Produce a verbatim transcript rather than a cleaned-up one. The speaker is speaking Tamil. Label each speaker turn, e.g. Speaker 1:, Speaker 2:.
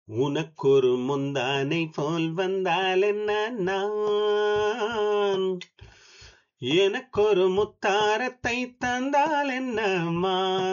Speaker 1: உனக்கொரு முந்தானை போல் வந்தால் என்ன நான் எனக்கொரு முத்தாரத்தை தந்தால் என்ன மான்